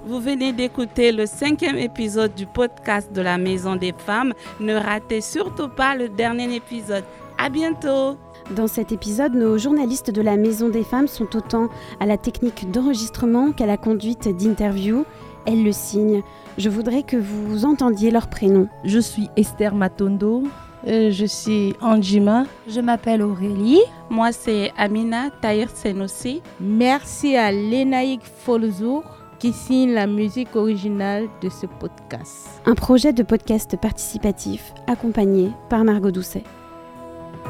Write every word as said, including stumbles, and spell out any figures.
Vous venez d'écouter le cinquième épisode du podcast de la Maison des Femmes. Ne ratez surtout pas le dernier épisode. À bientôt. Dans cet épisode, nos journalistes de la Maison des Femmes sont autant à la technique d'enregistrement qu'à la conduite d'interview. Elles le signent. Je voudrais que vous entendiez leurs prénoms. Je suis Esther Matondo. Euh, je suis Anjima. Je m'appelle Aurélie. Moi, c'est Amina Tahir Senoussi. Merci à Lénaïque Folzour qui signe la musique originale de ce podcast. Un projet de podcast participatif accompagné par Margot Doucet.